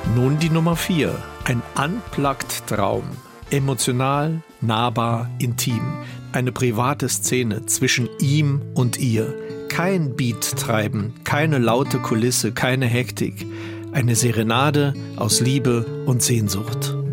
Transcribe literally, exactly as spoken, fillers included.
Nun die Nummer vier. Ein Unplugged-Traum. Emotional, nahbar, intim. Eine private Szene zwischen ihm und ihr. Kein Beat treiben, keine laute Kulisse, keine Hektik. Eine Serenade aus Liebe und Sehnsucht.